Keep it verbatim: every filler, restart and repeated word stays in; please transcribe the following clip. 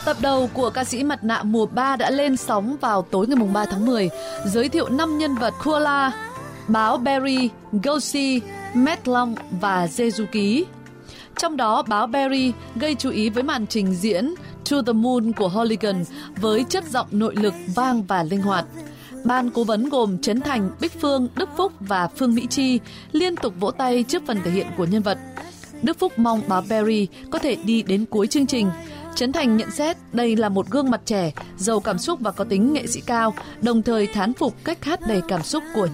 Tập đầu của ca sĩ Mặt nạ mùa ba đã lên sóng vào tối ngày ba tháng mười, giới thiệu năm nhân vật Koala, báo Barry, Goshi, Matt Long và Jeju Ký. Trong đó, báo Barry gây chú ý với màn trình diễn To the Moon của Hooligan với chất giọng nội lực vang và linh hoạt. Ban cố vấn gồm Trấn Thành, Bích Phương, Đức Phúc và Phương Mỹ Chi liên tục vỗ tay trước phần thể hiện của nhân vật. Đức Phúc mong báo Barry có thể đi đến cuối chương trình. Trấn Thành nhận xét đây là một gương mặt trẻ, giàu cảm xúc và có tính nghệ sĩ cao, đồng thời thán phục cách hát đầy cảm xúc của